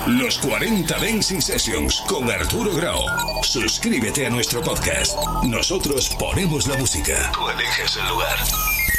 Los 40 Dancing Sessions con Arturo Grau. Suscríbete a nuestro podcast. Nosotros ponemos la música. Tú eliges el lugar.